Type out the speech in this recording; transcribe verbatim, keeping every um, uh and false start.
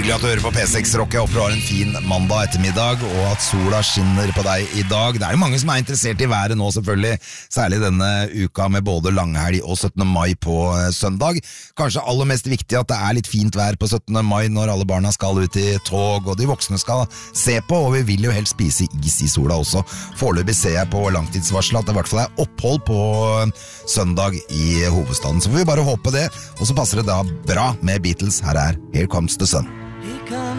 Hyggelig at du hører på P seks Rock. Jeg håper du har en fin mandag ettermiddag, og at sola skinner på deg i dag. Det er jo mange som er interessert i været nå selvfølgelig, særlig denne uka med både langhelg og syttende mai på søndag. Kanskje aller mest viktig at det er litt fint vær på syttende mai når alle barna skal ut i tog, og de voksne skal se på, og vi vil jo helst spise is i sola også. Foreløpig ser jeg på langtidsvarsel at det i hvert fall er opphold på søndag i hovedstaden, så får vi bare håpe det, og så passer det da bra med Beatles. Her er Here Comes the Sun.